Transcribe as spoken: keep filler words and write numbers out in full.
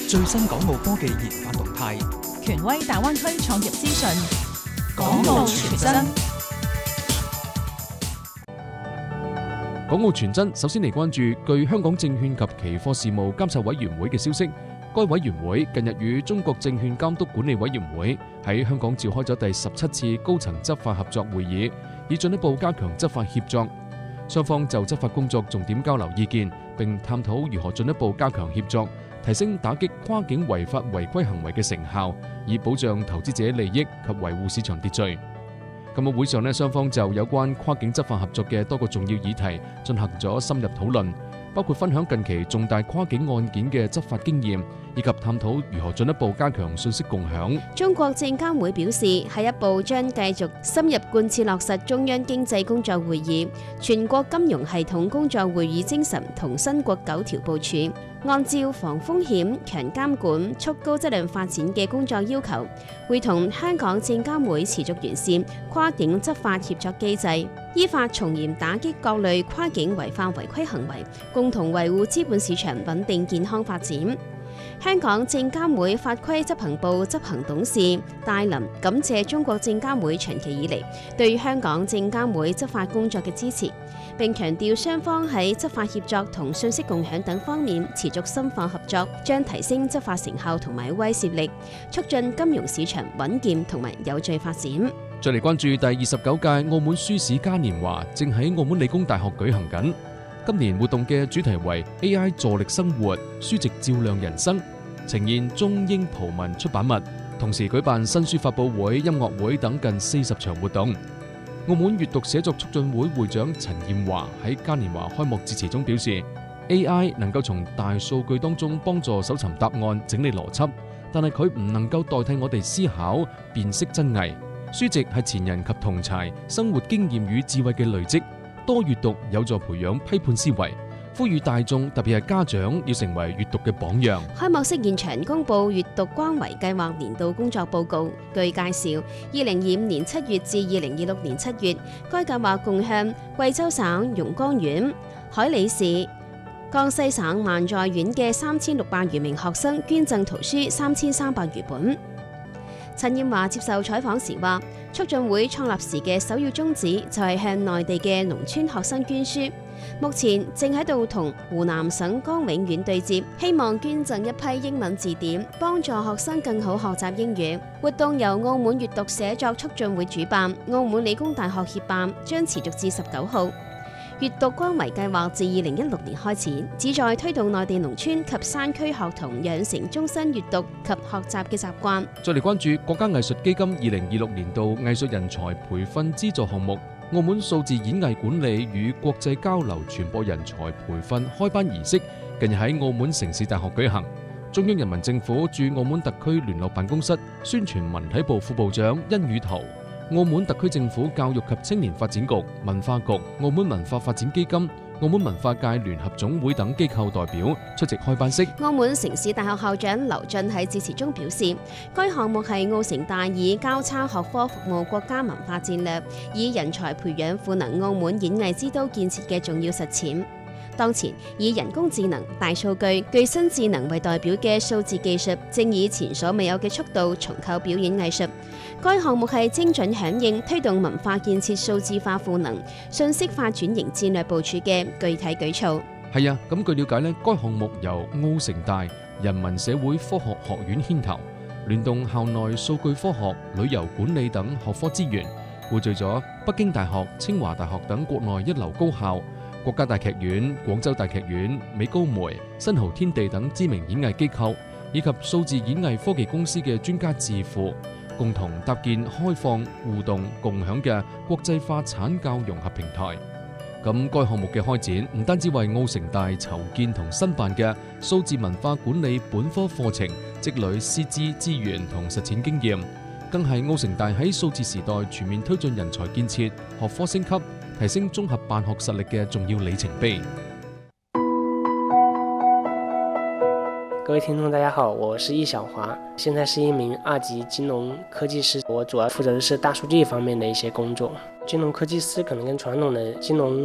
最新港澳科技研發動態， 權威大灣區創業資訊， 港澳傳真。 港澳傳真首先嚟關注，據香港證券及期貨事務監察委員會嘅消息，該委員會近日與中國證券監督管理委員會喺香港召開咗第十七次高層執法合作會議，以進一步加強執法協作。雙方就執法工作重點交流意見，並探討如何進一步加強協作，提升打擊跨境違法違規行為嘅成效，以保障投資者利益及維護市場秩序。咁喺會上呢，雙方就有關跨境執法合作嘅多個重要議題進行咗深入討論，包括分享近期重大跨境案件嘅執法經驗，以及探討如何進一步加強信息共享。 中國證監會表示，下一步將繼續深入貫徹落實中央經濟工作會議、全國金融系統工作會議精神同新國九條部署，按照防風險、強監管、促高質量發展嘅工作要求，會同香港證監會持續完善跨境執法協作機制，依法從嚴打擊各類跨境違法違規行為，共同維護資本市場穩定健康發展。香港證監會法規執行部執行董事戴林感謝中國證監會長期以嚟對香港證監會執法工作嘅支持，並強調雙方喺執法協作同信息共享等方面持續深化合作，將提升執法成效同埋威懾力，促進金融市場穩健同埋有序發展。 再嚟關注第二十九屆澳門書史嘉年華正喺澳門理工大學舉行緊。今年活動嘅主題為 A I 助力生活，書籍照亮人生，呈現中英葡文出版物，同時舉辦新書發佈會、音樂會等近四十場活動。澳門閱讀寫作促進會會長陳艷華喺嘉年華開幕致辭中表示 ，A I 能夠從大數據當中幫助搜尋答案、整理邏輯，但係佢唔能夠代替我哋思考、辨識真偽。書籍係前人及同儕生活經驗與智慧嘅累積。多閱讀有助培養批判思維，呼籲大眾特別係家長要成為閱讀嘅榜樣。 開幕式現場公布閱讀關懷計劃年度工作報告。據介紹，二零二五年七月至二零二六年七月，該計劃共向貴州省榕江縣、海里市、江西省萬載縣嘅三千六百餘名學生捐贈圖書三千三百餘本。陳艷華接受採訪時話，促進會創立時嘅首要宗旨就係向內地嘅農村學生捐書，目前正喺度同湖南省江永縣對接，希望捐贈一批英文字典，幫助學生更好學習英語。活動由澳門閱讀寫作促進會主辦，澳門理工大學協辦，將持續至十九號。閱讀關懷計劃自二零一六年開始，旨在推動內地農村及山區學童養成終身閱讀及學習嘅習慣。 再嚟關注國家藝術基金二零二六年度藝術人才培訓資助項目，澳門數字演藝管理與國際交流傳播人才培訓開班儀式近日喺澳門城市大學舉行。中央人民政府駐澳門特區聯絡辦公室宣傳文體部副部長殷宇圖、澳門特區政府教育及青年發展局、文化局、澳門文化發展基金、澳門文化界聯合總會等機構代表出席開班式。 澳門城市大學校長劉俊喺致辭中表示，該項目係澳城大以交叉學科服務國家文化戰略，以人才培養賦能澳門演藝之都建設嘅重要實踐。當前以人工智能、大數據、具新智能為代表嘅數字技術，正以前所未有嘅速度重構表演藝術。該項目係精準響應推動文化建設數字化賦能、信息化轉型戰略部署嘅具體舉措。 係啊，咁據了解呢，該項目由澳城大人民社會科學學院牽頭，聯動校內數據科學、旅遊管理等學科資源，匯聚咗北京大學、清華大學等國內一流高校、國家大劇院、廣州大劇院、美高梅、新濠天地等知名演藝機構，以及數字演藝科技公司嘅專家智庫，共同搭建開放、互動、共享嘅國際化產教融合平台。咁該項目嘅開展唔單止為澳城大籌建同申辦嘅數字文化管理本科課程積累師資資源同實踐經驗，更係澳城大喺數字時代全面推進人才建設、學科升級、提升綜合辦學實力嘅重要里程碑。 各位聽眾大家好，我是易小華，現在是一名二級金融科技師，我主要負責的是大數據方面的一些工作。金融科技師可能跟傳統的金融